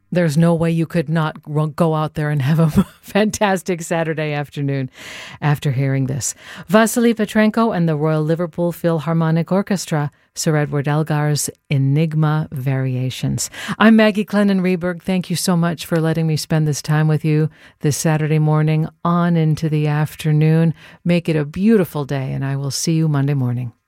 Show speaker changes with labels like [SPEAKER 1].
[SPEAKER 1] There's no way you could not go out there and have a fantastic Saturday afternoon after hearing this. Vasily Petrenko and the Royal Liverpool Philharmonic Orchestra, Sir Edward Elgar's Enigma Variations. I'm Maggie Clennon-Reberg. Thank you so much for letting me spend this time with you this Saturday morning on into the afternoon. Make it a beautiful day, and I will see you Monday morning.